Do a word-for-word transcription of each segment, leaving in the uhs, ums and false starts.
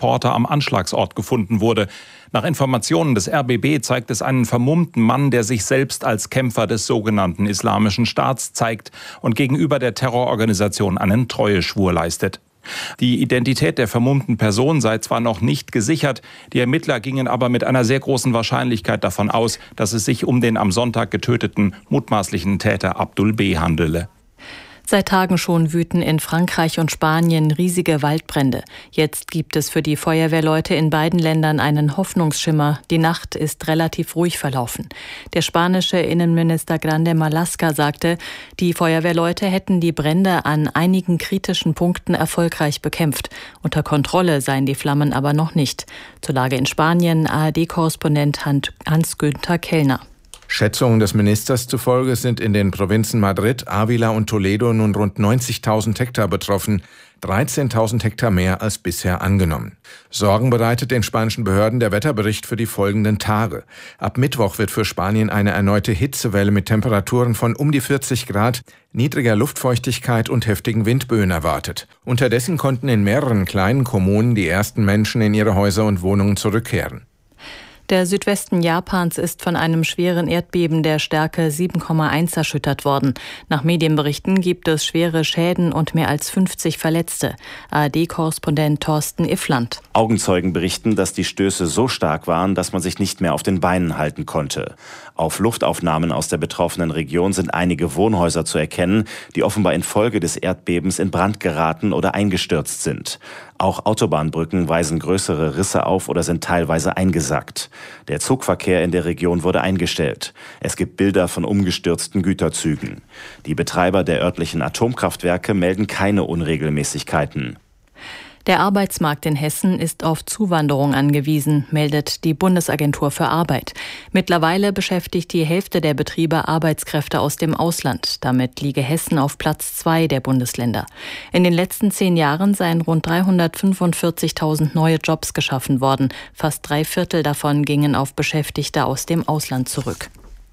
Transporter am Anschlagsort gefunden wurde. Nach Informationen des R B B zeigt es einen vermummten Mann, der sich selbst als Kämpfer des sogenannten Islamischen Staats zeigt und gegenüber der Terrororganisation einen Treueschwur leistet. Die Identität der vermummten Person sei zwar noch nicht gesichert, die Ermittler gingen aber mit einer sehr großen Wahrscheinlichkeit davon aus, dass es sich um den am Sonntag getöteten mutmaßlichen Täter Abdul B. handele. Seit Tagen schon wüten in Frankreich und Spanien riesige Waldbrände. Jetzt gibt es für die Feuerwehrleute in beiden Ländern einen Hoffnungsschimmer. Die Nacht ist relativ ruhig verlaufen. Der spanische Innenminister Grande Marlaska sagte, die Feuerwehrleute hätten die Brände an einigen kritischen Punkten erfolgreich bekämpft. Unter Kontrolle seien die Flammen aber noch nicht. Zur Lage in Spanien A R D-Korrespondent Hans-Günther Kellner. Schätzungen des Ministers zufolge sind in den Provinzen Madrid, Ávila und Toledo nun rund neunzigtausend Hektar betroffen, dreizehntausend Hektar mehr als bisher angenommen. Sorgen bereitet den spanischen Behörden der Wetterbericht für die folgenden Tage. Ab Mittwoch wird für Spanien eine erneute Hitzewelle mit Temperaturen von um die vierzig Grad, niedriger Luftfeuchtigkeit und heftigen Windböen erwartet. Unterdessen konnten in mehreren kleinen Kommunen die ersten Menschen in ihre Häuser und Wohnungen zurückkehren. Der Südwesten Japans ist von einem schweren Erdbeben der Stärke sieben Komma eins erschüttert worden. Nach Medienberichten gibt es schwere Schäden und mehr als fünfzig Verletzte. A R D-Korrespondent Thorsten Iffland. Augenzeugen berichten, dass die Stöße so stark waren, dass man sich nicht mehr auf den Beinen halten konnte. Auf Luftaufnahmen aus der betroffenen Region sind einige Wohnhäuser zu erkennen, die offenbar infolge des Erdbebens in Brand geraten oder eingestürzt sind. Auch Autobahnbrücken weisen größere Risse auf oder sind teilweise eingesackt. Der Zugverkehr in der Region wurde eingestellt. Es gibt Bilder von umgestürzten Güterzügen. Die Betreiber der örtlichen Atomkraftwerke melden keine Unregelmäßigkeiten. Der Arbeitsmarkt in Hessen ist auf Zuwanderung angewiesen, meldet die Bundesagentur für Arbeit. Mittlerweile beschäftigt die Hälfte der Betriebe Arbeitskräfte aus dem Ausland. Damit liege Hessen auf Platz zwei der Bundesländer. In den letzten zehn Jahren seien rund dreihundertfünfundvierzigtausend neue Jobs geschaffen worden. Fast drei Viertel davon gingen auf Beschäftigte aus dem Ausland zurück.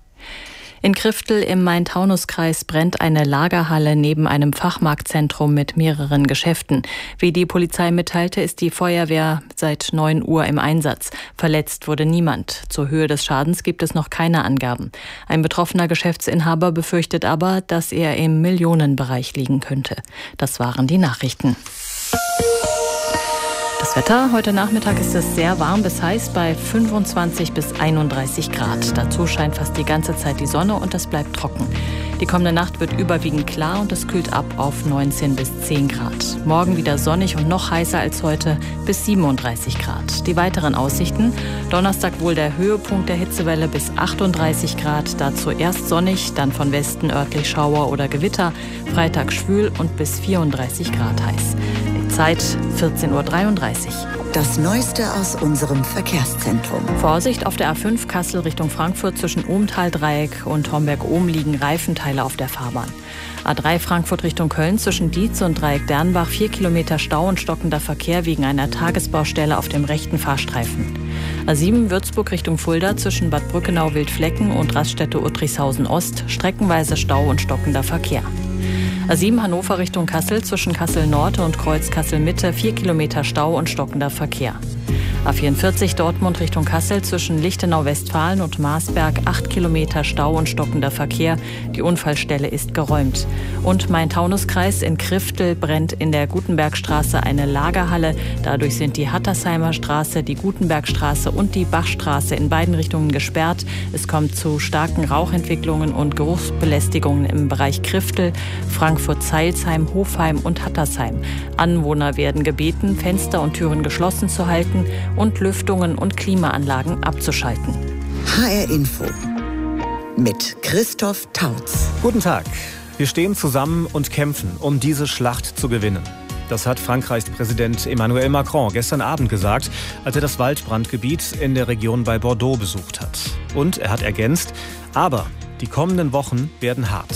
In Kriftel im Main-Taunus-Kreis brennt eine Lagerhalle neben einem Fachmarktzentrum mit mehreren Geschäften. Wie die Polizei mitteilte, ist die Feuerwehr seit neun Uhr im Einsatz. Verletzt wurde niemand. Zur Höhe des Schadens gibt es noch keine Angaben. Ein betroffener Geschäftsinhaber befürchtet aber, dass er im Millionenbereich liegen könnte. Das waren die Nachrichten. Das Wetter, heute Nachmittag ist es sehr warm bis heiß bei fünfundzwanzig bis einunddreißig Grad. Dazu scheint fast die ganze Zeit die Sonne und es bleibt trocken. Die kommende Nacht wird überwiegend klar und es kühlt ab auf neunzehn bis zehn Grad. Morgen wieder sonnig und noch heißer als heute bis siebenunddreißig Grad. Die weiteren Aussichten: Donnerstag wohl der Höhepunkt der Hitzewelle bis achtunddreißig Grad. Dazu erst sonnig, dann von Westen örtlich Schauer oder Gewitter. Freitag schwül und bis vierunddreißig Grad heiß. Die Zeit vierzehn Uhr dreiunddreißig. Das Neueste aus unserem Verkehrszentrum. Vorsicht auf der A fünf Kassel Richtung Frankfurt zwischen Ohmtal-Dreieck und Homberg-Ohm liegen Reifenteile auf der Fahrbahn. A drei Frankfurt Richtung Köln zwischen Dietz und Dreieck-Dernbach vier Kilometer Stau und stockender Verkehr wegen einer Tagesbaustelle auf dem rechten Fahrstreifen. A sieben Würzburg Richtung Fulda zwischen Bad Brückenau-Wildflecken und Raststätte Uttrichshausen Ost streckenweise Stau und stockender Verkehr. A sieben Hannover Richtung Kassel zwischen Kassel Nord und Kreuz Kassel Mitte vier Kilometer Stau und stockender Verkehr. A vierundvierzig Dortmund Richtung Kassel zwischen Lichtenau-Westfalen und Marsberg acht Kilometer Stau und stockender Verkehr. Die Unfallstelle ist geräumt. Und Main-Taunus-Kreis in Kriftel brennt in der Gutenbergstraße eine Lagerhalle. Dadurch sind die Hattersheimer Straße, die Gutenbergstraße und die Bachstraße in beiden Richtungen gesperrt. Es kommt zu starken Rauchentwicklungen und Geruchsbelästigungen im Bereich Kriftel, Frankfurt-Zeilsheim, Hofheim und Hattersheim. Anwohner werden gebeten, Fenster und Türen geschlossen zu halten und Lüftungen und Klimaanlagen abzuschalten. H R Info mit Christoph Tautz. Guten Tag. Wir stehen zusammen und kämpfen, um diese Schlacht zu gewinnen. Das hat Frankreichs Präsident Emmanuel Macron gestern Abend gesagt, als er das Waldbrandgebiet in der Region bei Bordeaux besucht hat. Und er hat ergänzt, aber die kommenden Wochen werden hart.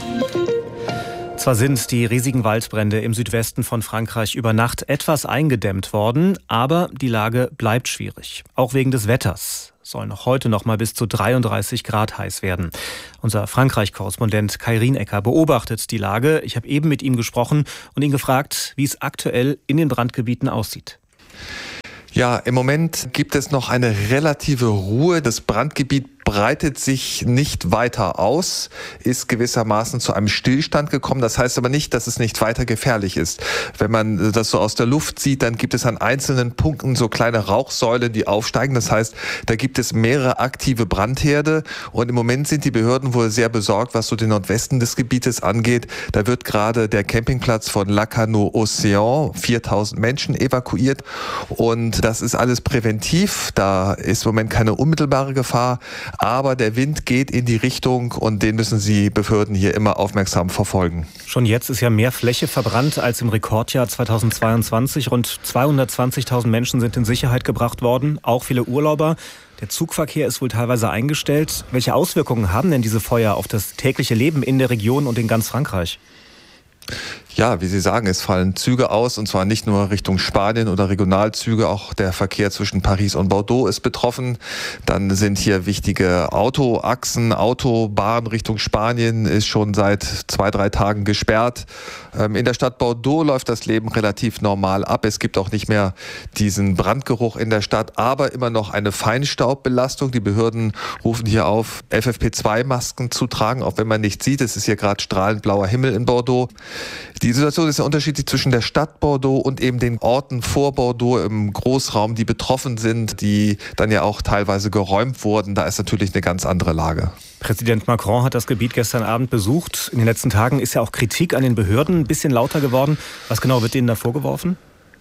Zwar sind die riesigen Waldbrände im Südwesten von Frankreich über Nacht etwas eingedämmt worden, aber die Lage bleibt schwierig. Auch wegen des Wetters soll noch heute noch mal bis zu dreiunddreißig Grad heiß werden. Unser Frankreich-Korrespondent Kai Rienecker beobachtet die Lage. Ich habe eben mit ihm gesprochen und ihn gefragt, wie es aktuell in den Brandgebieten aussieht. Ja, im Moment gibt es noch eine relative Ruhe. Das Brandgebiet breitet sich nicht weiter aus, ist gewissermaßen zu einem Stillstand gekommen. Das heißt aber nicht, dass es nicht weiter gefährlich ist. Wenn man das so aus der Luft sieht, dann gibt es an einzelnen Punkten so kleine Rauchsäulen, die aufsteigen. Das heißt, da gibt es mehrere aktive Brandherde. Und im Moment sind die Behörden wohl sehr besorgt, was so den Nordwesten des Gebietes angeht. Da wird gerade der Campingplatz von Lacanau-Océan, viertausend Menschen evakuiert. Und das ist alles präventiv. Da ist im Moment keine unmittelbare Gefahr. Aber der Wind geht in die Richtung und den müssen die Behörden hier immer aufmerksam verfolgen. Schon jetzt ist ja mehr Fläche verbrannt als im Rekordjahr zweitausendzweiundzwanzig. Rund zweihundertzwanzigtausend Menschen sind in Sicherheit gebracht worden, auch viele Urlauber. Der Zugverkehr ist wohl teilweise eingestellt. Welche Auswirkungen haben denn diese Feuer auf das tägliche Leben in der Region und in ganz Frankreich? Ja, wie Sie sagen, es fallen Züge aus, und zwar nicht nur Richtung Spanien oder Regionalzüge, auch der Verkehr zwischen Paris und Bordeaux ist betroffen. Dann sind hier wichtige Autoachsen, Autobahn Richtung Spanien ist schon seit zwei, drei Tagen gesperrt. In der Stadt Bordeaux läuft das Leben relativ normal ab. Es gibt auch nicht mehr diesen Brandgeruch in der Stadt, aber immer noch eine Feinstaubbelastung. Die Behörden rufen hier auf, F F P zwei Masken zu tragen, auch wenn man nicht sieht. Es ist hier gerade strahlend blauer Himmel in Bordeaux. Die Situation ist ja unterschiedlich zwischen der Stadt Bordeaux und eben den Orten vor Bordeaux im Großraum, die betroffen sind, die dann ja auch teilweise geräumt wurden. Da ist natürlich eine ganz andere Lage. Präsident Macron hat das Gebiet gestern Abend besucht. In den letzten Tagen ist ja auch Kritik an den Behörden ein bisschen lauter geworden. Was genau wird denen da vorgeworfen?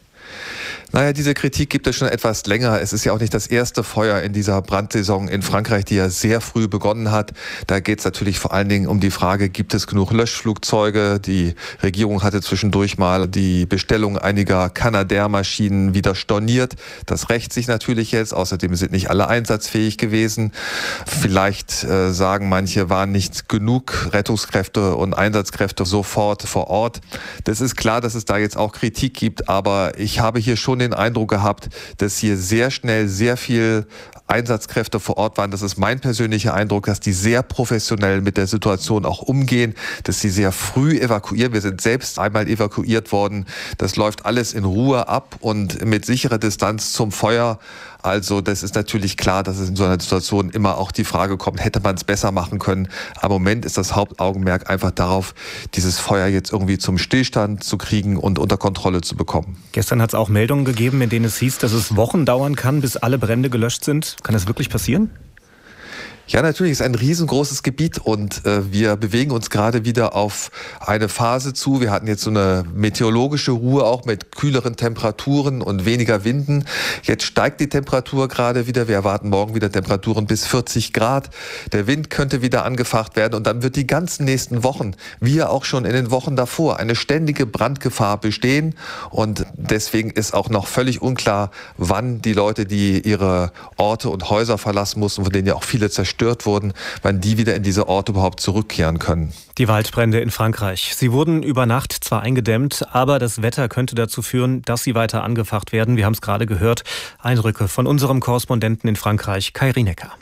Naja, diese Kritik gibt es schon etwas länger. Es ist ja auch nicht das erste Feuer in dieser Brandsaison in Frankreich, die ja sehr früh begonnen hat. Da geht es natürlich vor allen Dingen um die Frage, gibt es genug Löschflugzeuge? Die Regierung hatte zwischendurch mal die Bestellung einiger Canadair-Maschinen wieder storniert. Das rächt sich natürlich jetzt. Außerdem sind nicht alle einsatzfähig gewesen. Vielleicht äh, sagen manche, waren nicht genug Rettungskräfte und Einsatzkräfte sofort vor Ort. Das ist klar, dass es da jetzt auch Kritik gibt, aber ich habe hier schon den Eindruck gehabt, dass hier sehr schnell sehr viel Einsatzkräfte vor Ort waren. Das ist mein persönlicher Eindruck, dass die sehr professionell mit der Situation auch umgehen, dass sie sehr früh evakuieren. Wir sind selbst einmal evakuiert worden. Das läuft alles in Ruhe ab und mit sicherer Distanz zum Feuer. Also das ist natürlich klar, dass es in so einer Situation immer auch die Frage kommt, hätte man es besser machen können. Am Moment ist das Hauptaugenmerk einfach darauf, dieses Feuer jetzt irgendwie zum Stillstand zu kriegen und unter Kontrolle zu bekommen. Gestern hat es auch Meldungen gegeben, in denen es hieß, dass es Wochen dauern kann, bis alle Brände gelöscht sind. Kann das wirklich passieren? Ja, natürlich, es ist ein riesengroßes Gebiet und äh, wir bewegen uns gerade wieder auf eine Phase zu. Wir hatten jetzt so eine meteorologische Ruhe auch mit kühleren Temperaturen und weniger Winden. Jetzt steigt die Temperatur gerade wieder. Wir erwarten morgen wieder Temperaturen bis vierzig Grad. Der Wind könnte wieder angefacht werden und dann wird die ganzen nächsten Wochen, wie auch schon in den Wochen davor, eine ständige Brandgefahr bestehen. Und deswegen ist auch noch völlig unklar, wann die Leute, die ihre Orte und Häuser verlassen mussten, von denen ja auch viele zerstört wurden, wann die wieder in diese Orte überhaupt zurückkehren können. Die Waldbrände in Frankreich. Sie wurden über Nacht zwar eingedämmt, aber das Wetter könnte dazu führen, dass sie weiter angefacht werden. Wir haben es gerade gehört. Eindrücke von unserem Korrespondenten in Frankreich, Kai Rienecker.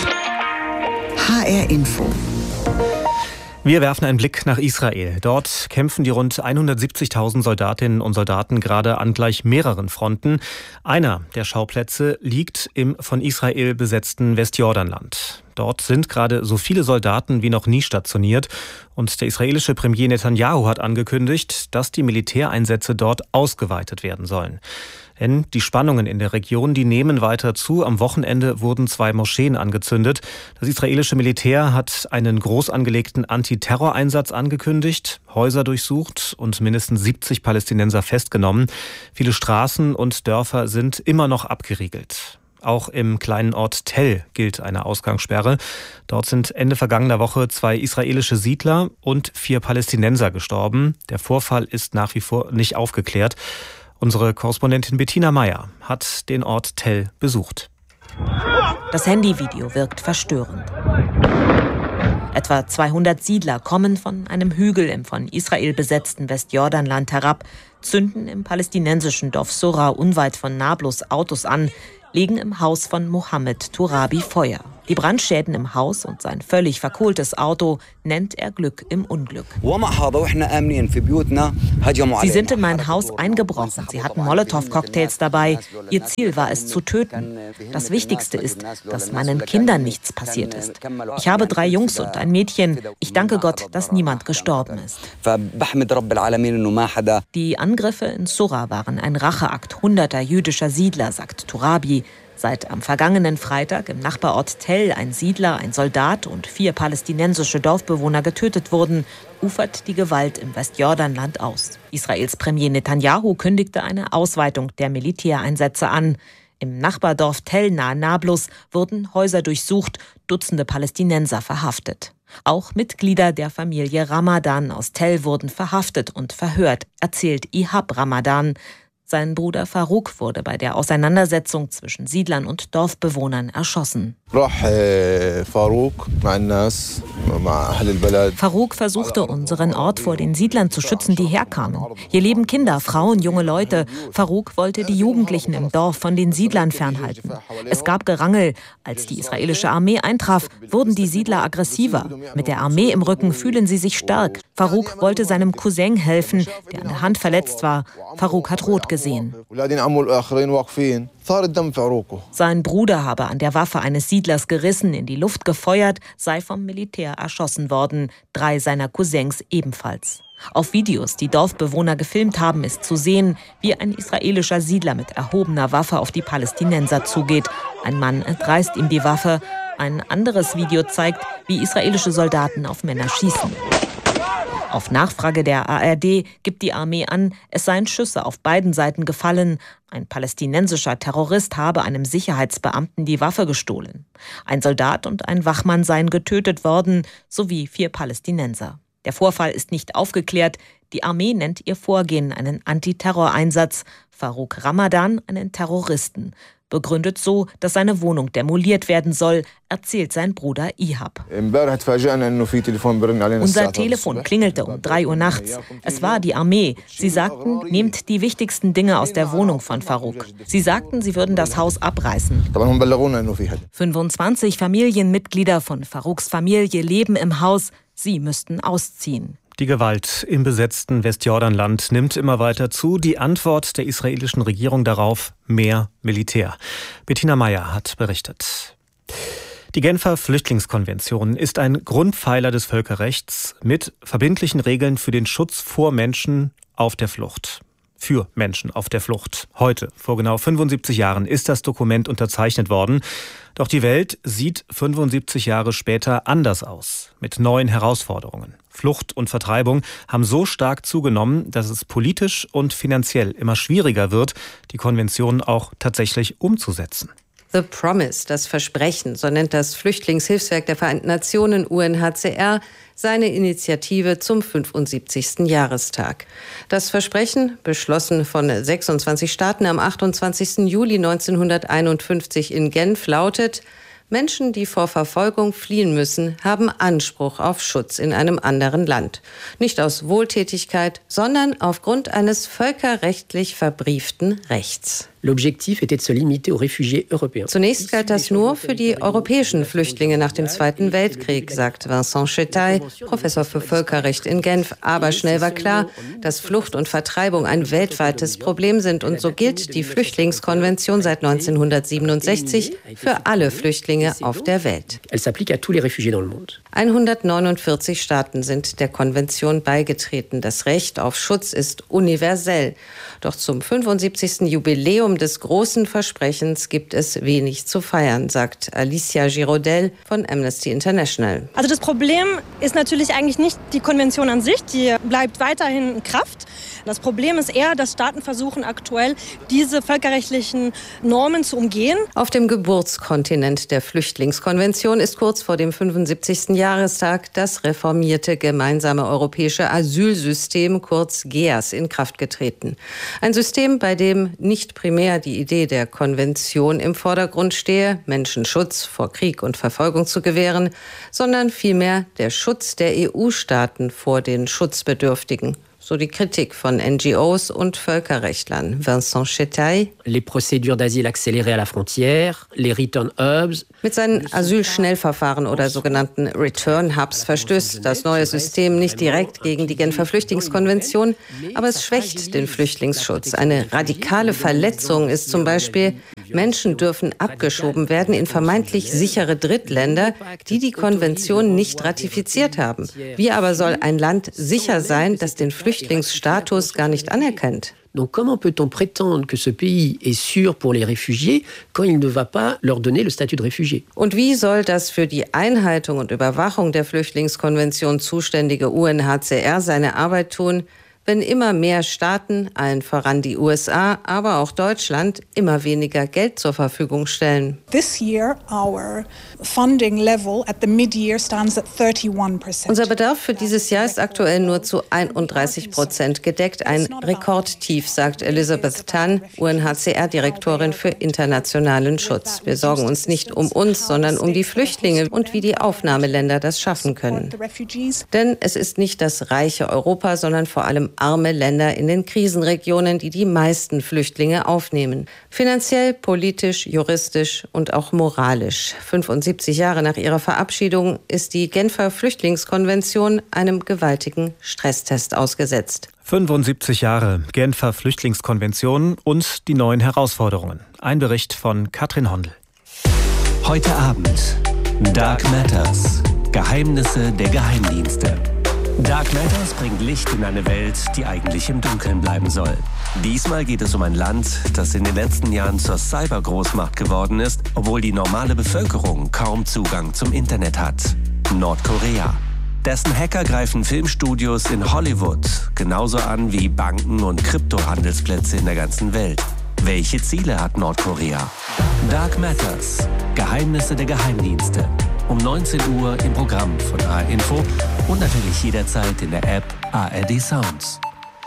H R Info. Wir werfen einen Blick nach Israel. Dort kämpfen die rund hundertsiebzigtausend Soldatinnen und Soldaten gerade an gleich mehreren Fronten. Einer der Schauplätze liegt im von Israel besetzten Westjordanland. Dort sind gerade so viele Soldaten wie noch nie stationiert. Und der israelische Premier Netanyahu hat angekündigt, dass die Militäreinsätze dort ausgeweitet werden sollen. Denn die Spannungen in der Region, die nehmen weiter zu. Am Wochenende wurden zwei Moscheen angezündet. Das israelische Militär hat einen groß angelegten Antiterroreinsatz angekündigt, Häuser durchsucht und mindestens siebzig Palästinenser festgenommen. Viele Straßen und Dörfer sind immer noch abgeriegelt. Auch im kleinen Ort Tell gilt eine Ausgangssperre. Dort sind Ende vergangener Woche zwei israelische Siedler und vier Palästinenser gestorben. Der Vorfall ist nach wie vor nicht aufgeklärt. Unsere Korrespondentin Bettina Meyer hat den Ort Tell besucht. Das Handyvideo wirkt verstörend. Etwa zweihundert Siedler kommen von einem Hügel im von Israel besetzten Westjordanland herab, zünden im palästinensischen Dorf Sora unweit von Nablus Autos an, legen im Haus von Mohammed Turabi Feuer. Die Brandschäden im Haus und sein völlig verkohltes Auto nennt er Glück im Unglück. Sie sind in mein Haus eingebrochen. Sie hatten Molotow-Cocktails dabei. Ihr Ziel war es zu töten. Das Wichtigste ist, dass meinen Kindern nichts passiert ist. Ich habe drei Jungs und ein Mädchen. Ich danke Gott, dass niemand gestorben ist. Die Angriffe in Surra waren ein Racheakt hunderter jüdischer Siedler, sagt Turabi. Seit am vergangenen Freitag im Nachbarort Tell ein Siedler, ein Soldat und vier palästinensische Dorfbewohner getötet wurden, ufert die Gewalt im Westjordanland aus. Israels Premier Netanyahu kündigte eine Ausweitung der Militäreinsätze an. Im Nachbardorf Tell nahe Nablus wurden Häuser durchsucht, Dutzende Palästinenser verhaftet. Auch Mitglieder der Familie Ramadan aus Tell wurden verhaftet und verhört, erzählt Ihab Ramadan. Sein Bruder Farouk wurde bei der Auseinandersetzung zwischen Siedlern und Dorfbewohnern erschossen. Farouk versuchte, unseren Ort vor den Siedlern zu schützen, die herkamen. Hier leben Kinder, Frauen, junge Leute. Farouk wollte die Jugendlichen im Dorf von den Siedlern fernhalten. Es gab Gerangel. Als die israelische Armee eintraf, wurden die Siedler aggressiver. Mit der Armee im Rücken fühlen sie sich stark. Farouk wollte seinem Cousin helfen, der an der Hand verletzt war. Farouk hat rot gesehen. Sein Bruder habe an der Waffe eines Siedlers gerissen, in die Luft gefeuert, sei vom Militär erschossen worden. Drei seiner Cousins ebenfalls. Auf Videos, die Dorfbewohner gefilmt haben, ist zu sehen, wie ein israelischer Siedler mit erhobener Waffe auf die Palästinenser zugeht. Ein Mann entreißt ihm die Waffe. Ein anderes Video zeigt, wie israelische Soldaten auf Männer schießen. Auf Nachfrage der A R D gibt die Armee an, es seien Schüsse auf beiden Seiten gefallen. Ein palästinensischer Terrorist habe einem Sicherheitsbeamten die Waffe gestohlen. Ein Soldat und ein Wachmann seien getötet worden, sowie vier Palästinenser. Der Vorfall ist nicht aufgeklärt. Die Armee nennt ihr Vorgehen einen Antiterroreinsatz, Farouk Ramadan einen Terroristen. Begründet so, dass seine Wohnung demoliert werden soll, erzählt sein Bruder Ihab. Unser Telefon klingelte um drei Uhr nachts. Es war die Armee. Sie sagten, nehmt die wichtigsten Dinge aus der Wohnung von Farouk. Sie sagten, sie würden das Haus abreißen. fünfundzwanzig Familienmitglieder von Farouks Familie leben im Haus. Sie müssten ausziehen. Die Gewalt im besetzten Westjordanland nimmt immer weiter zu. Die Antwort der israelischen Regierung darauf: mehr Militär. Bettina Meyer hat berichtet. Die Genfer Flüchtlingskonvention ist ein Grundpfeiler des Völkerrechts mit verbindlichen Regeln für den Schutz vor Menschen auf der Flucht. Für Menschen auf der Flucht. Heute, vor genau fünfundsiebzig Jahren, ist das Dokument unterzeichnet worden. Doch die Welt sieht fünfundsiebzig Jahre später anders aus, mit neuen Herausforderungen. Flucht und Vertreibung haben so stark zugenommen, dass es politisch und finanziell immer schwieriger wird, die Konvention auch tatsächlich umzusetzen. The Promise, das Versprechen, so nennt das Flüchtlingshilfswerk der Vereinten Nationen U N H C R seine Initiative zum fünfundsiebzigsten Jahrestag. Das Versprechen, beschlossen von sechsundzwanzig Staaten am achtundzwanzigsten Juli neunzehnhunderteinundfünfzig in Genf, lautet: Menschen, die vor Verfolgung fliehen müssen, haben Anspruch auf Schutz in einem anderen Land. Nicht aus Wohltätigkeit, sondern aufgrund eines völkerrechtlich verbrieften Rechts. Zunächst galt das nur für die europäischen Flüchtlinge nach dem Zweiten Weltkrieg, sagt Vincent Chetaille, Professor für Völkerrecht in Genf. Aber schnell war klar, dass Flucht und Vertreibung ein weltweites Problem sind. Und so gilt die Flüchtlingskonvention seit neunzehnhundertsiebenundsechzig für alle Flüchtlinge auf der Welt. hundertneunundvierzig Staaten sind der Konvention beigetreten. Das Recht auf Schutz ist universell. Doch zum fünfundsiebzigsten Jubiläum des großen Versprechens gibt es wenig zu feiern, sagt Alicia Girodel von Amnesty International. Also das Problem ist natürlich eigentlich nicht die Konvention an sich, die bleibt weiterhin in Kraft. Das Problem ist eher, dass Staaten versuchen aktuell, diese völkerrechtlichen Normen zu umgehen. Auf dem Geburtskontinent der Flüchtlingskonvention ist kurz vor dem fünfundsiebzigsten Jahrestag das reformierte gemeinsame europäische Asylsystem, kurz G E A S, in Kraft getreten. Ein System, bei dem nicht primär die Idee der Konvention im Vordergrund stehe, Menschen Schutz vor Krieg und Verfolgung zu gewähren, sondern vielmehr der Schutz der E U-Staaten vor den Schutzbedürftigen. so die Kritik von N G Os und Völkerrechtlern. Vincent Chetaille. Les procédures d'asile accélérées à la frontière, les return hubs. Mit seinen Asylschnellverfahren oder sogenannten Return Hubs verstößt das neue System nicht direkt gegen die Genfer Flüchtlingskonvention, aber es schwächt den Flüchtlingsschutz. Eine radikale Verletzung ist zum Beispiel, Menschen dürfen abgeschoben werden in vermeintlich sichere Drittländer, die die Konvention nicht ratifiziert haben. Wie aber soll ein Land sicher sein, das den Flüchtlingsstatus gar nicht anerkennt? Donc comment peut-on prétendre que ce pays est sûr pour les réfugiés quand il ne va pas leur donner le statut de réfugié? Und wie soll das für die Einhaltung und Überwachung der Flüchtlingskonvention zuständige U N H C R seine Arbeit tun, wenn immer mehr Staaten, allen voran die U S A, aber auch Deutschland, immer weniger Geld zur Verfügung stellen? This year, our funding level at the mid-year stands at thirty-one percent. Unser Bedarf für dieses Jahr ist aktuell nur zu einunddreißig Prozent gedeckt. Ein Rekordtief, sagt Elizabeth Tan, U N H C R-Direktorin für internationalen Schutz. Wir sorgen uns nicht um uns, sondern um die Flüchtlinge und wie die Aufnahmeländer das schaffen können. Denn es ist nicht das reiche Europa, sondern vor allem arme Länder in den Krisenregionen, die die meisten Flüchtlinge aufnehmen. Finanziell, politisch, juristisch und auch moralisch. fünfundsiebzig Jahre nach ihrer Verabschiedung ist die Genfer Flüchtlingskonvention einem gewaltigen Stresstest ausgesetzt. fünfundsiebzig Jahre Genfer Flüchtlingskonvention und die neuen Herausforderungen. Ein Bericht von Katrin Hondel. Heute Abend Dark Matters. Geheimnisse der Geheimdienste. Dark Matters bringt Licht in eine Welt, die eigentlich im Dunkeln bleiben soll. Diesmal geht es um ein Land, das in den letzten Jahren zur Cybergroßmacht geworden ist, obwohl die normale Bevölkerung kaum Zugang zum Internet hat. Nordkorea. Dessen Hacker greifen Filmstudios in Hollywood genauso an wie Banken und Kryptohandelsplätze in der ganzen Welt. Welche Ziele hat Nordkorea? Dark Matters. Geheimnisse der Geheimdienste. Um neunzehn Uhr im Programm von A R Info und natürlich jederzeit in der App A R D Sounds.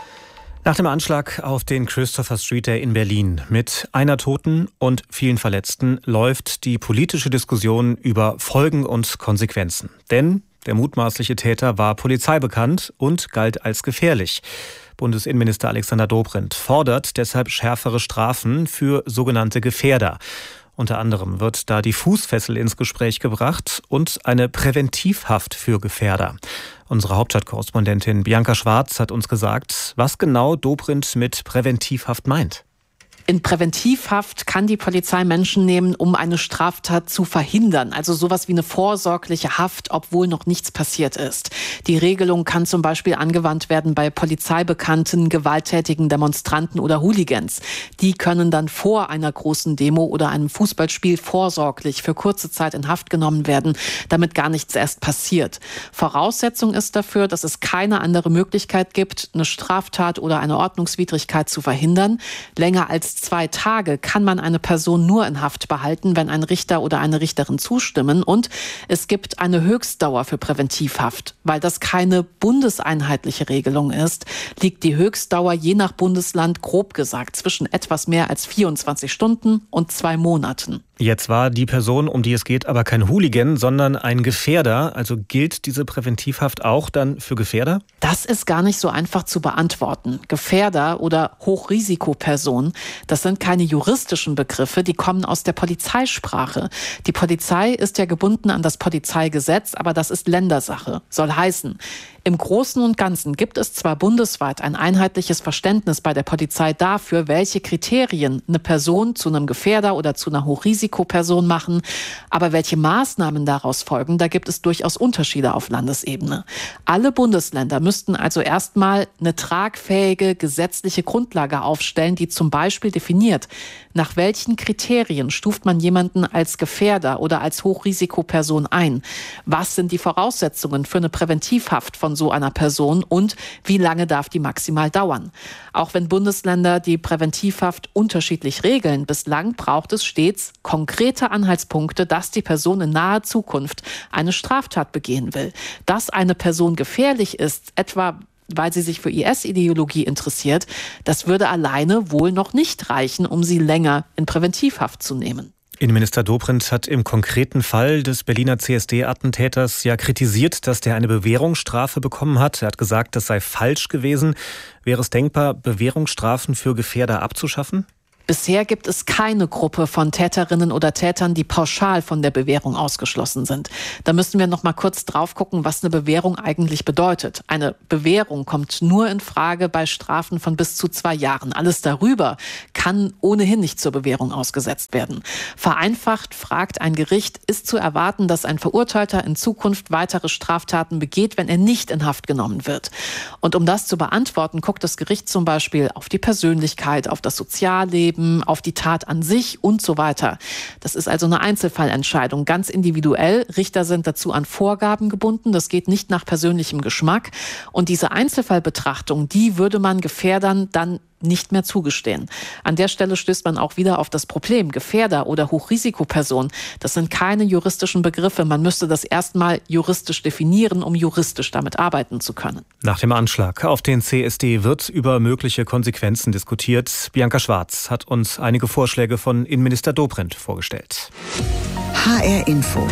Nach dem Anschlag auf den Christopher Street Day in Berlin mit einer Toten und vielen Verletzten läuft die politische Diskussion über Folgen und Konsequenzen. Denn der mutmaßliche Täter war polizeibekannt und galt als gefährlich. Bundesinnenminister Alexander Dobrindt fordert deshalb schärfere Strafen für sogenannte Gefährder. Unter anderem wird da die Fußfessel ins Gespräch gebracht und eine Präventivhaft für Gefährder. Unsere Hauptstadtkorrespondentin Bianca Schwarz hat uns gesagt, was genau Dobrindt mit Präventivhaft meint. In Präventivhaft kann die Polizei Menschen nehmen, um eine Straftat zu verhindern. Also sowas wie eine vorsorgliche Haft, obwohl noch nichts passiert ist. Die Regelung kann zum Beispiel angewandt werden bei polizeibekannten, gewalttätigen Demonstranten oder Hooligans. Die können dann vor einer großen Demo oder einem Fußballspiel vorsorglich für kurze Zeit in Haft genommen werden, damit gar nichts erst passiert. Voraussetzung ist dafür, dass es keine andere Möglichkeit gibt, eine Straftat oder eine Ordnungswidrigkeit zu verhindern. Länger als zwei Tage kann man eine Person nur in Haft behalten, wenn ein Richter oder eine Richterin zustimmen. Und es gibt eine Höchstdauer für Präventivhaft. Weil das keine bundeseinheitliche Regelung ist, liegt die Höchstdauer je nach Bundesland grob gesagt zwischen etwas mehr als vierundzwanzig Stunden und zwei Monaten. Jetzt war die Person, um die es geht, aber kein Hooligan, sondern ein Gefährder. Also gilt diese Präventivhaft auch dann für Gefährder? Das ist gar nicht so einfach zu beantworten. Gefährder oder Hochrisikoperson, das sind keine juristischen Begriffe, die kommen aus der Polizeisprache. Die Polizei ist ja gebunden an das Polizeigesetz, aber das ist Ländersache. Soll heißen, im Großen und Ganzen gibt es zwar bundesweit ein einheitliches Verständnis bei der Polizei dafür, welche Kriterien eine Person zu einem Gefährder oder zu einer Hochrisikoperson machen, aber welche Maßnahmen daraus folgen, da gibt es durchaus Unterschiede auf Landesebene. Alle Bundesländer müssten also erstmal eine tragfähige gesetzliche Grundlage aufstellen, die zum Beispiel definiert, nach welchen Kriterien stuft man jemanden als Gefährder oder als Hochrisikoperson ein? Was sind die Voraussetzungen für eine Präventivhaft von so einer Person und wie lange darf die maximal dauern? Auch wenn Bundesländer die Präventivhaft unterschiedlich regeln, bislang braucht es stets konkrete Anhaltspunkte, dass die Person in naher Zukunft eine Straftat begehen will. Dass eine Person gefährlich ist, etwa weil sie sich für I S-Ideologie interessiert, das würde alleine wohl noch nicht reichen, um sie länger in Präventivhaft zu nehmen. Innenminister Dobrindt hat im konkreten Fall des Berliner C S D-Attentäters ja kritisiert, dass der eine Bewährungsstrafe bekommen hat. Er hat gesagt, das sei falsch gewesen. Wäre es denkbar, Bewährungsstrafen für Gefährder abzuschaffen? Bisher gibt es keine Gruppe von Täterinnen oder Tätern, die pauschal von der Bewährung ausgeschlossen sind. Da müssen wir noch mal kurz drauf gucken, was eine Bewährung eigentlich bedeutet. Eine Bewährung kommt nur in Frage bei Strafen von bis zu zwei Jahren. Alles darüber kann ohnehin nicht zur Bewährung ausgesetzt werden. Vereinfacht fragt ein Gericht, ist zu erwarten, dass ein Verurteilter in Zukunft weitere Straftaten begeht, wenn er nicht in Haft genommen wird. Und um das zu beantworten, guckt das Gericht zum Beispiel auf die Persönlichkeit, auf das Sozialleben, auf die Tat an sich und so weiter. Das ist also eine Einzelfallentscheidung, ganz individuell. Richter sind dazu an Vorgaben gebunden. Das geht nicht nach persönlichem Geschmack. Und diese Einzelfallbetrachtung, die würde man Gefährdern dann nicht mehr zugestehen. An der Stelle stößt man auch wieder auf das Problem. Gefährder oder Hochrisikoperson, das sind keine juristischen Begriffe. Man müsste das erstmal juristisch definieren, um juristisch damit arbeiten zu können. Nach dem Anschlag auf den C S D wird über mögliche Konsequenzen diskutiert. Bianca Schwarz hat uns einige Vorschläge von Innenminister Dobrindt vorgestellt. H R Info.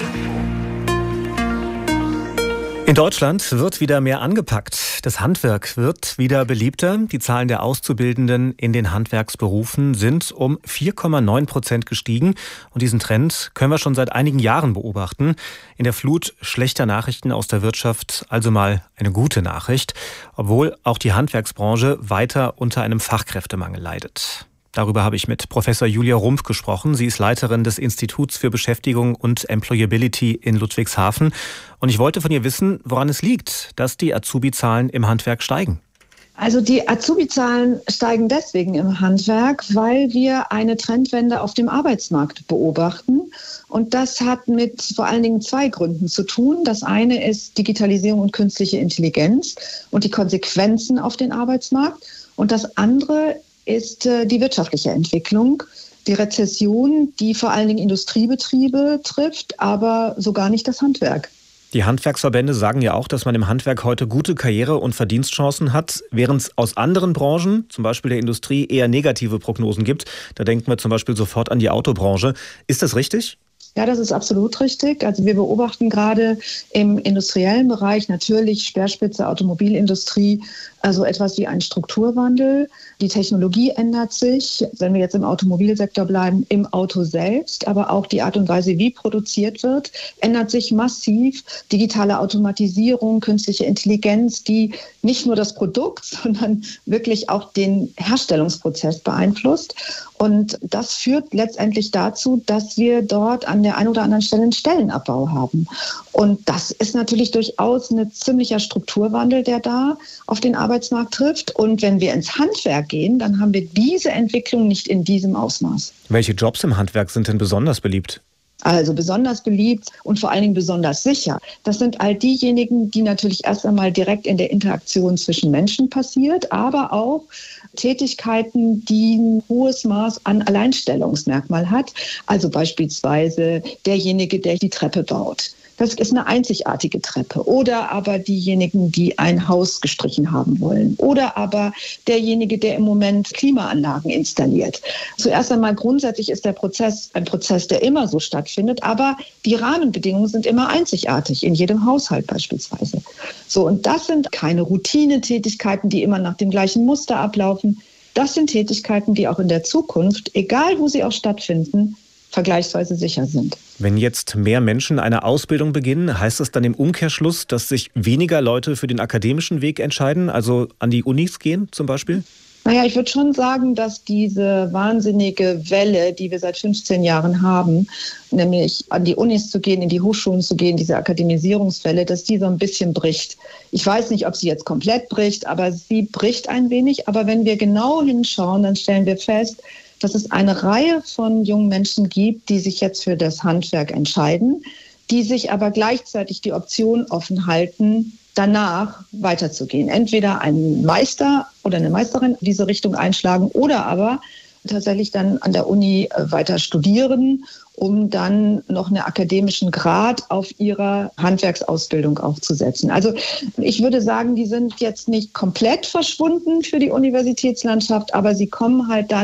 In Deutschland wird wieder mehr angepackt. Das Handwerk wird wieder beliebter. Die Zahlen der Auszubildenden in den Handwerksberufen sind um vier Komma neun Prozent gestiegen. Und diesen Trend können wir schon seit einigen Jahren beobachten. In der Flut schlechter Nachrichten aus der Wirtschaft also mal eine gute Nachricht, obwohl auch die Handwerksbranche weiter unter einem Fachkräftemangel leidet. Darüber habe ich mit Professor Julia Rumpf gesprochen. Sie ist Leiterin des Instituts für Beschäftigung und Employability in Ludwigshafen. Und ich wollte von ihr wissen, woran es liegt, dass die Azubi-Zahlen im Handwerk steigen. Also die Azubi-Zahlen steigen deswegen im Handwerk, weil wir eine Trendwende auf dem Arbeitsmarkt beobachten. Und das hat mit vor allen Dingen zwei Gründen zu tun. Das eine ist Digitalisierung und künstliche Intelligenz und die Konsequenzen auf den Arbeitsmarkt. Und das andere ist äh, die wirtschaftliche Entwicklung, die Rezession, die vor allen Dingen Industriebetriebe trifft, aber so gar nicht das Handwerk. Die Handwerksverbände sagen ja auch, dass man im Handwerk heute gute Karriere- und Verdienstchancen hat, während es aus anderen Branchen, zum Beispiel der Industrie, eher negative Prognosen gibt. Da denken wir zum Beispiel sofort an die Autobranche. Ist das richtig? Ja, das ist absolut richtig. Also wir beobachten gerade im industriellen Bereich natürlich Speerspitze Automobilindustrie, also etwas wie ein Strukturwandel. Die Technologie ändert sich, wenn wir jetzt im Automobilsektor bleiben, im Auto selbst, aber auch die Art und Weise, wie produziert wird, ändert sich massiv. Digitale Automatisierung, künstliche Intelligenz, die nicht nur das Produkt, sondern wirklich auch den Herstellungsprozess beeinflusst. Und das führt letztendlich dazu, dass wir dort an der einen oder anderen Stelle einen Stellenabbau haben. Und das ist natürlich durchaus ein ziemlicher Strukturwandel, der da auf den Arbeitsmarkt trifft. Und wenn wir ins Handwerk gehen, dann haben wir diese Entwicklung nicht in diesem Ausmaß. Welche Jobs im Handwerk sind denn besonders beliebt? Also besonders beliebt und vor allen Dingen besonders sicher. Das sind all diejenigen, die natürlich erst einmal direkt in der Interaktion zwischen Menschen passiert, aber auch Tätigkeiten, die ein hohes Maß an Alleinstellungsmerkmal hat. Also beispielsweise derjenige, der die Treppe baut. Das ist eine einzigartige Treppe. Oder aber diejenigen, die ein Haus gestrichen haben wollen. Oder aber derjenige, der im Moment Klimaanlagen installiert. Zuerst einmal grundsätzlich ist der Prozess ein Prozess, der immer so stattfindet. Aber die Rahmenbedingungen sind immer einzigartig, in jedem Haushalt beispielsweise. So, und das sind keine Routinetätigkeiten, die immer nach dem gleichen Muster ablaufen. Das sind Tätigkeiten, die auch in der Zukunft, egal wo sie auch stattfinden, vergleichsweise sicher sind. Wenn jetzt mehr Menschen eine Ausbildung beginnen, heißt das dann im Umkehrschluss, dass sich weniger Leute für den akademischen Weg entscheiden, also an die Unis gehen zum Beispiel? Naja, ich würde schon sagen, dass diese wahnsinnige Welle, die wir seit fünfzehn Jahren haben, nämlich an die Unis zu gehen, in die Hochschulen zu gehen, diese Akademisierungswelle, dass die so ein bisschen bricht. Ich weiß nicht, ob sie jetzt komplett bricht, aber sie bricht ein wenig. Aber wenn wir genau hinschauen, dann stellen wir fest, dass es eine Reihe von jungen Menschen gibt, die sich jetzt für das Handwerk entscheiden, die sich aber gleichzeitig die Option offen halten, danach weiterzugehen. Entweder ein Meister oder eine Meisterin diese Richtung einschlagen oder aber tatsächlich dann an der Uni weiter studieren, um dann noch einen akademischen Grad auf ihrer Handwerksausbildung aufzusetzen. Also ich würde sagen, die sind jetzt nicht komplett verschwunden für die Universitätslandschaft, aber sie kommen halt dann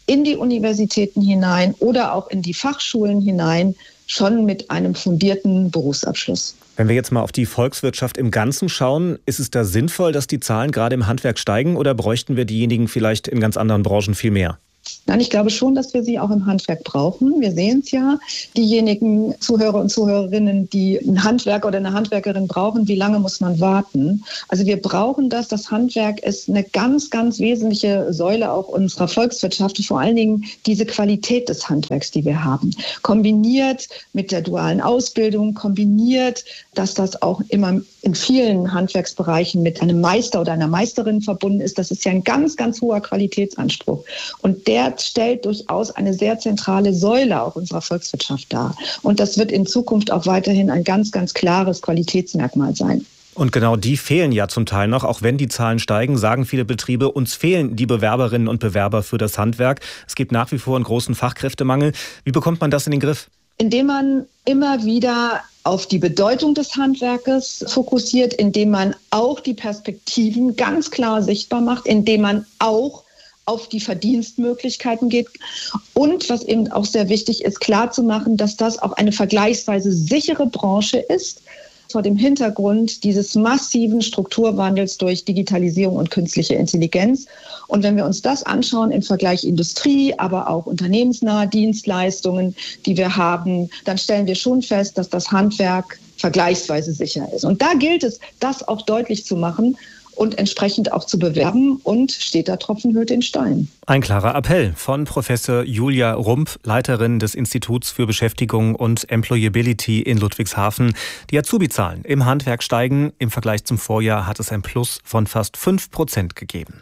in die Universitäten hinein oder auch in die Fachschulen hinein schon mit einem fundierten Berufsabschluss. Wenn wir jetzt mal auf die Volkswirtschaft im Ganzen schauen, ist es da sinnvoll, dass die Zahlen gerade im Handwerk steigen oder bräuchten wir diejenigen vielleicht in ganz anderen Branchen viel mehr? Nein, ich glaube schon, dass wir sie auch im Handwerk brauchen. Wir sehen es ja. Diejenigen Zuhörer und Zuhörerinnen, die einen Handwerker oder eine Handwerkerin brauchen, wie lange muss man warten? Also wir brauchen das. Das Handwerk ist eine ganz, ganz wesentliche Säule auch unserer Volkswirtschaft. Vor allen Dingen diese Qualität des Handwerks, die wir haben. Kombiniert mit der dualen Ausbildung, kombiniert, dass das auch immer in vielen Handwerksbereichen mit einem Meister oder einer Meisterin verbunden ist. Das ist ja ein ganz, ganz hoher Qualitätsanspruch. Und der stellt durchaus eine sehr zentrale Säule auch unserer Volkswirtschaft dar. Und das wird in Zukunft auch weiterhin ein ganz, ganz klares Qualitätsmerkmal sein. Und genau die fehlen ja zum Teil noch. Auch wenn die Zahlen steigen, sagen viele Betriebe, uns fehlen die Bewerberinnen und Bewerber für das Handwerk. Es gibt nach wie vor einen großen Fachkräftemangel. Wie bekommt man das in den Griff? Indem man immer wieder auf die Bedeutung des Handwerkes fokussiert, indem man auch die Perspektiven ganz klar sichtbar macht, indem man auch auf die Verdienstmöglichkeiten geht und, was eben auch sehr wichtig ist, klarzumachen, dass das auch eine vergleichsweise sichere Branche ist, vor dem Hintergrund dieses massiven Strukturwandels durch Digitalisierung und künstliche Intelligenz. Und wenn wir uns das anschauen im Vergleich Industrie, aber auch unternehmensnahe Dienstleistungen, die wir haben, dann stellen wir schon fest, dass das Handwerk vergleichsweise sicher ist. Und da gilt es, das auch deutlich zu machen und entsprechend auch zu bewerben, und steter Tropfen höhlt den Stein. Ein klarer Appell von Professor Julia Rump, Leiterin des Instituts für Beschäftigung und Employability in Ludwigshafen. Die Azubi-Zahlen im Handwerk steigen. Im Vergleich zum Vorjahr hat es ein Plus von fast fünf Prozent gegeben.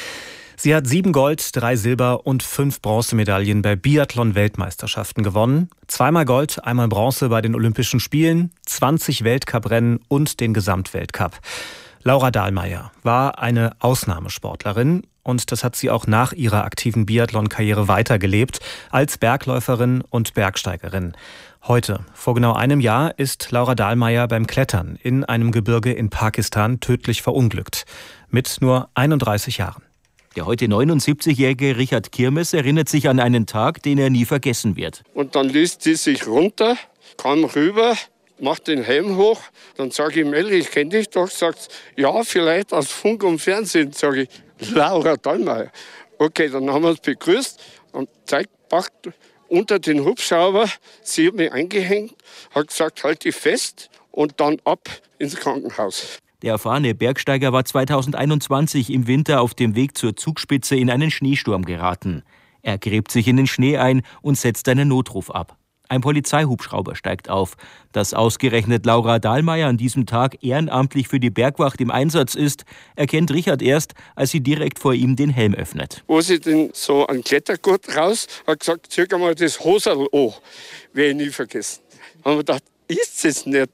Sie hat sieben Gold-, drei Silber- und fünf Bronzemedaillen bei Biathlon-Weltmeisterschaften gewonnen. Zweimal Gold, einmal Bronze bei den Olympischen Spielen, zwanzig Weltcuprennen und den Gesamtweltcup. Laura Dahlmeier war eine Ausnahmesportlerin und das hat sie auch nach ihrer aktiven Biathlon-Karriere weitergelebt als Bergläuferin und Bergsteigerin. Heute, vor genau einem Jahr, ist Laura Dahlmeier beim Klettern in einem Gebirge in Pakistan tödlich verunglückt. Mit nur einunddreißig Jahren. Der heute neunundsiebzigjährige Richard Kirmes erinnert sich an einen Tag, den er nie vergessen wird. Und dann ließ sie sich runter, kam rüber, macht den Helm hoch, dann sage ich, Melli, ich kenne dich doch, sagt ja, vielleicht aus Funk und Fernsehen, sage ich, Laura Dahlmeier. Okay, dann haben wir uns begrüßt und zeigt, packt unter den Hubschrauber, sie hat mich eingehängt, hat gesagt, halt dich fest und dann ab ins Krankenhaus. Der erfahrene Bergsteiger war zweitausendeinundzwanzig im Winter auf dem Weg zur Zugspitze in einen Schneesturm geraten. Er gräbt sich in den Schnee ein und setzt einen Notruf ab. Ein Polizeihubschrauber steigt auf. Dass ausgerechnet Laura Dahlmeier an diesem Tag ehrenamtlich für die Bergwacht im Einsatz ist, erkennt Richard erst, als sie direkt vor ihm den Helm öffnet. Wo sie denn so einen Klettergurt raus, hat gesagt, zieh mal das Hoserl an. Werde ich nie vergessen. Haben wir gedacht, ist es nicht.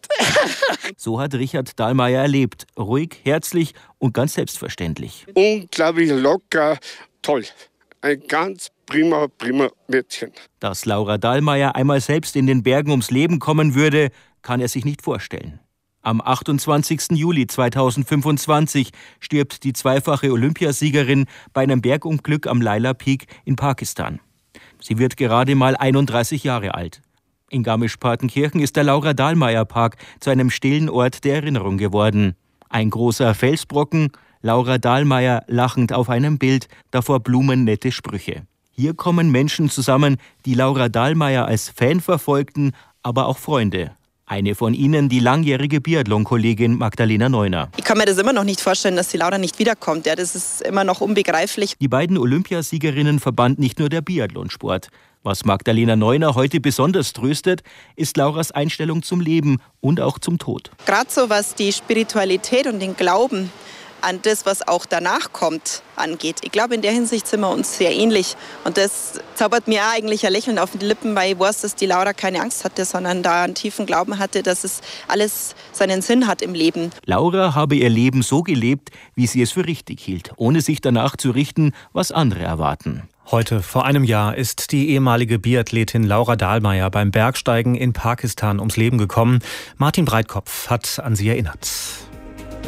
So hat Richard Dahlmeier erlebt. Ruhig, herzlich und ganz selbstverständlich. Unglaublich locker, toll. Ein ganz prima, prima Mädchen. Dass Laura Dahlmeier einmal selbst in den Bergen ums Leben kommen würde, kann er sich nicht vorstellen. Am achtundzwanzigsten Juli zweitausendfünfundzwanzig stirbt die zweifache Olympiasiegerin bei einem Bergunglück am Laila Peak in Pakistan. Sie wird gerade mal einunddreißig Jahre alt. In Garmisch-Partenkirchen ist der Laura Dahlmeier Park zu einem stillen Ort der Erinnerung geworden. Ein großer Felsbrocken, Laura Dahlmeier lachend auf einem Bild, davor Blumen, nette Sprüche. Hier kommen Menschen zusammen, die Laura Dahlmeier als Fan verfolgten, aber auch Freunde. Eine von ihnen, die langjährige Biathlon-Kollegin Magdalena Neuner. Ich kann mir das immer noch nicht vorstellen, dass die Laura nicht wiederkommt. Ja, das ist immer noch unbegreiflich. Die beiden Olympiasiegerinnen verband nicht nur der Biathlonsport. Was Magdalena Neuner heute besonders tröstet, ist Lauras Einstellung zum Leben und auch zum Tod. Gerade so was die Spiritualität und den Glauben an das, was auch danach kommt, angeht. Ich glaube, in der Hinsicht sind wir uns sehr ähnlich. Und das zaubert mir auch eigentlich ein Lächeln auf die Lippen, weil ich weiß, dass die Laura keine Angst hatte, sondern da einen tiefen Glauben hatte, dass es alles seinen Sinn hat im Leben. Laura habe ihr Leben so gelebt, wie sie es für richtig hielt, ohne sich danach zu richten, was andere erwarten. Heute vor einem Jahr ist die ehemalige Biathletin Laura Dahlmeier beim Bergsteigen in Pakistan ums Leben gekommen. Martin Breitkopf hat an sie erinnert.